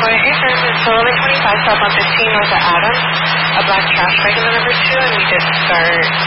Point, hey sir, it's 1125 south on 15 North of Adams, a black trash wagon number 2, and we did start